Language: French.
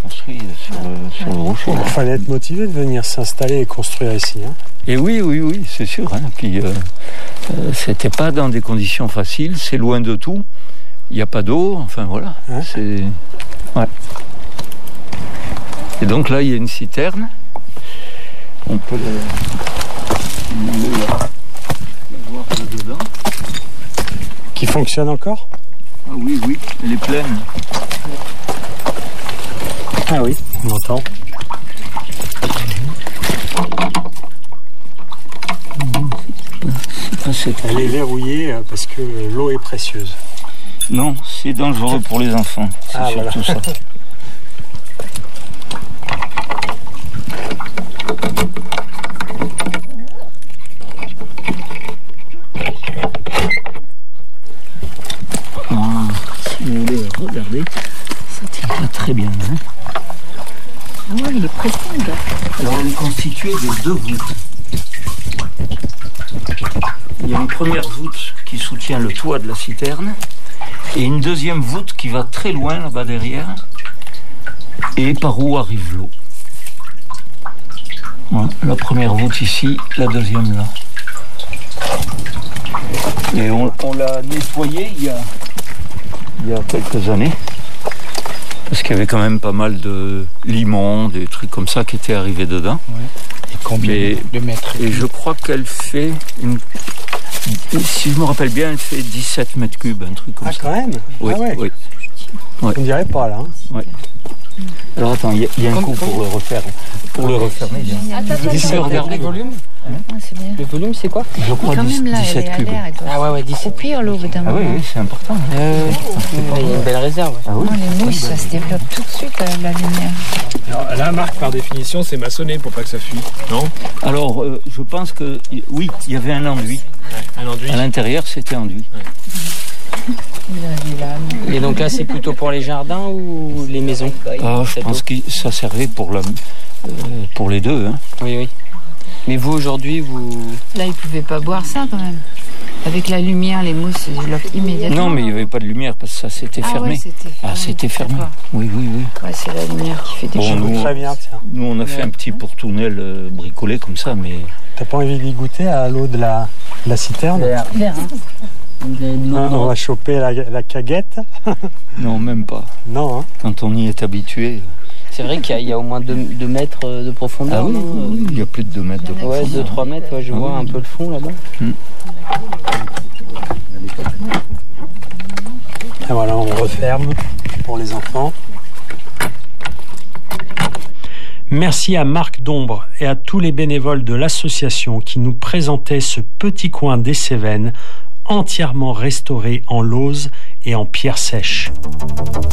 construit sur le rocher. Il fallait être motivé de venir s'installer et construire ici. Hein. Et oui, c'est sûr. Hein. Puis, c'était pas dans des conditions faciles, c'est loin de tout. Il n'y a pas d'eau, enfin voilà. Hein? C'est... Ouais. Et donc là, il y a une citerne. On peut la voir dedans. Qui fonctionne encore? Ah oui, elle est pleine. Ah oui, on entend. Elle est verrouillée parce que l'eau est précieuse. Non, c'est dangereux pour les enfants. C'est surtout ça. Si vous voulez regarder, ça tient pas très bien. Hein. Ah ouais, il est profonde. Alors elle est constituée de 2 voûtes. Il y a une première voûte qui soutient le toit de la citerne et une deuxième voûte qui va très loin là-bas derrière et par où arrive l'eau. Voilà, la première voûte ici, la deuxième là. Et on l'a nettoyée il y a quelques années parce qu'il y avait quand même pas mal de limons, des trucs comme ça qui étaient arrivés dedans. Ouais. Et combien de mètres? Et je crois qu'elle fait si je me rappelle bien, elle fait 17 mètres cubes, un truc comme ça. Ah, quand même? Oui, ah ouais. Oui. On dirait pas, là. Hein. Oui. Alors, attends, il y a un coup pour le refaire. Pour le refermer. Attends, Regarde le volume. c'est bien. Le volume, c'est quoi? Je crois Quand même, là, elle 17 est à cubes. l'air. Elle doit Ah ouais, 17. croupir l'eau au bout d'un Ah moment. oui, c'est important. Il y a une belle réserve. Ah oui. Non, les mousses, ça se développe tout de suite, la lumière. Alors là, Marc, par définition, c'est maçonné pour pas que ça fuit, non? Alors, je pense que, oui, il y avait un enduit. Un enduit. À l'intérieur, c'était enduit. Et donc là, c'est plutôt pour les jardins ou les maisons? Ah, je pense que ça servait pour les deux. Hein. Oui. Mais vous, aujourd'hui, Là, ils ne pouvaient pas boire ça, quand même. Avec la lumière, les mousses se développent immédiatement. Non, mais il n'y avait pas de lumière parce que ça s'était fermé. Ouais, c'était fermé. Ah, c'était fermé. D'accord. Oui. Ouais, c'est la lumière qui fait des choses. Nous, Très bien, tiens. Nous, on a fait un petit pourtournel bricolé comme ça, mais... T'as pas envie d'y goûter à l'eau de la citerne? On va choper la caguette. Non, même pas. Non, hein. Quand on y est habitué... c'est vrai qu'il y a au moins 2 mètres de profondeur. Ah oui, non il y a plus de 2 mètres de profondeur. Ouais, 2-3 mètres, ouais, je vois un peu le fond là-bas. Et voilà, on referme pour les enfants. Merci à Marc Dombre et à tous les bénévoles de l'association qui nous présentaient ce petit coin des Cévennes entièrement restauré en lauze et en pierre sèche.